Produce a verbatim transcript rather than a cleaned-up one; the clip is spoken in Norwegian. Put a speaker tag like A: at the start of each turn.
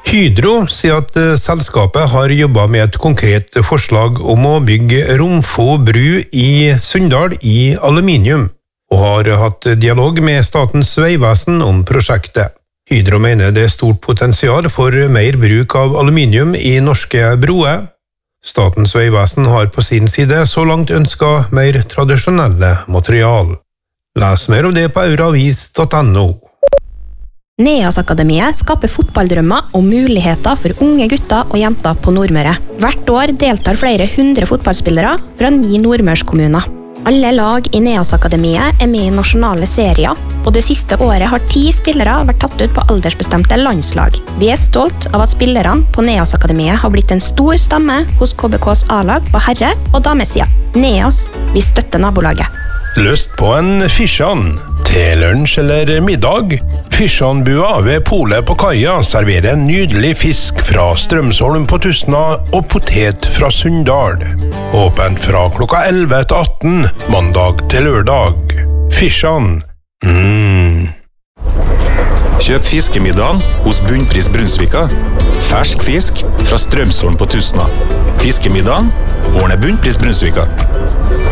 A: Hydro sier at selskapet har jobbet med et konkret forslag om å bygge Romfå bru i Sunndal i aluminium, og har hatt dialog med Statens vegvesen om prosjektet. Hydro mener det er stort potensial for mer bruk av aluminium i norske broer. Statens vegvesen har på sin side så langt ønsket mer tradisjonelle material. Les mer om det på auravis punktum no.
B: Neas-akademiet skaper fotballdrømmer og muligheter for unge gutter og jenter på Nordmøre. Hvert år deltar flere hundre fotballspillere fra ni nordmørskommuner. Alle lag i Neas-akademiet er med i nasjonale serier, og det siste året har ti spillere vært tatt ut på aldersbestemte landslag. Vi er stolt av at spillerne på Neas-akademiet har blitt en stor stamme hos K B K's A-lag på herre- og damesida. Neas, vi støtter nabolaget.
C: Lyst på en fisjan til lunsj eller middag? Fisjanbua ved Polet på Kaia serverer en nydelig fisk fra Strømsholm på Tustna og potet fra Sunndal. Åpent fra klokka elleve til atten, mandag til lørdag. Fisjan. Mm.
D: Kjøp fiskemiddagen hos Bunnpris Brunsvika. Fersk fisk fra Strømsholm på Tustna. Fiskemiddagen ordner Bunnpris Brunsvika.